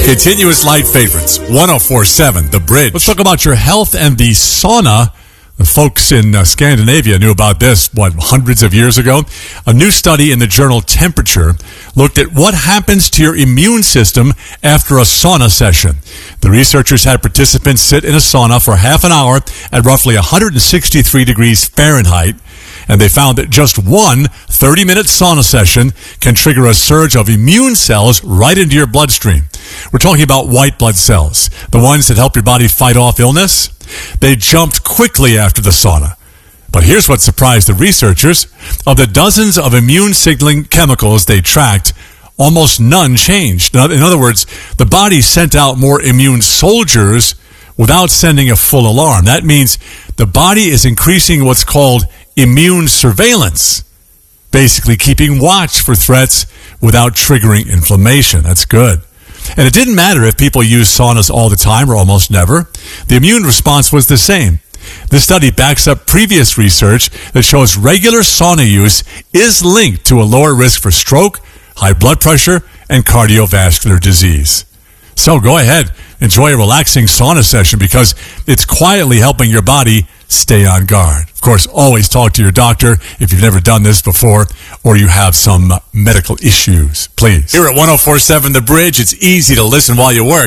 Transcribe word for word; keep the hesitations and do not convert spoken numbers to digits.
Continuous light favorites, one oh four point seven, The Bridge. Let's talk about your health and the sauna. The folks in uh, Scandinavia knew about this, what, hundreds of years ago? A new study in the journal Temperature looked at what happens to your immune system after a sauna session. The researchers had participants sit in a sauna for half an hour at roughly one hundred sixty-three degrees Fahrenheit, and they found that just one thirty-minute sauna session can trigger a surge of immune cells right into your bloodstream. We're talking about white blood cells, the ones that help your body fight off illness. They jumped quickly after the sauna. But here's what surprised the researchers. Of the dozens of immune signaling chemicals they tracked, almost none changed. In other words, the body sent out more immune soldiers without sending a full alarm. That means the body is increasing what's called immune surveillance, basically keeping watch for threats without triggering inflammation. That's good. And it didn't matter if people used saunas all the time or almost never. The immune response was the same. This study backs up previous research that shows regular sauna use is linked to a lower risk for stroke, high blood pressure, and cardiovascular disease. So go ahead, enjoy a relaxing sauna session because it's quietly helping your body stay on guard. Of course, always talk to your doctor if you've never done this before or you have some medical issues, please. Here at one oh four point seven The Bridge, it's easy to listen while you work.